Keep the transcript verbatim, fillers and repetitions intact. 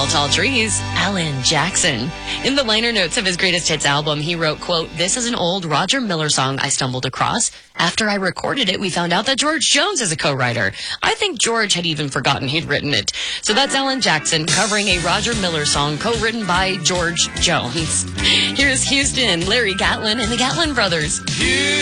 Tall Trees, Alan Jackson. In the liner notes of his greatest hits album, he wrote, quote, "This is an old Roger Miller song I stumbled across. After I recorded it, we found out that George Jones is a co-writer. I think George had even forgotten he'd written it." So that's Alan Jackson covering a Roger Miller song co-written by George Jones. Here's Houston, Larry Gatlin, and the Gatlin Brothers.